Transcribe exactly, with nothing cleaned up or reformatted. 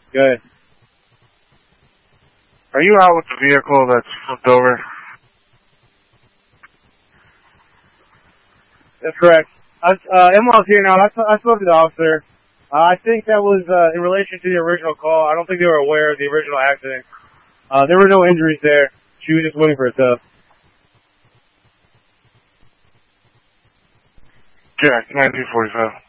Good. Are you out with the vehicle that's flipped over? That's correct. I, uh, M L's here now. I, I spoke to the officer. Uh, I think that was uh, in relation to the original call. I don't think they were aware of the original accident. Uh, there were no injuries there. She was just waiting for a tow. Jack, nineteen forty-five.